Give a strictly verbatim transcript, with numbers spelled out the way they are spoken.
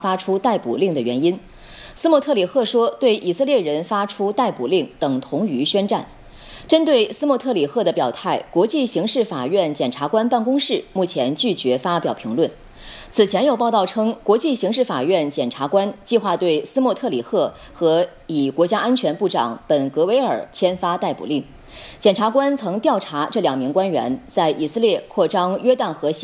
发出逮捕令的原因。斯莫特里赫说，对以色列人发出逮捕令等同于宣战。针对斯莫特里赫的表态，国际刑事法院检察官办公室目前拒绝发表评论。此前有报道称，国际刑事法院检察官计划对斯莫特里赫和以国家安全部长本格维尔签发逮捕令。检察官曾调查这两名官员在以色列扩张约旦河西